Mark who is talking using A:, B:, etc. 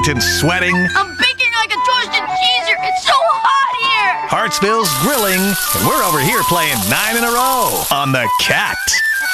A: Washington's sweating.
B: I'm baking like a toasted cheeser. It's so hot here.
A: Hartsville's grilling. And we're over here playing 9 in a row on the Cat.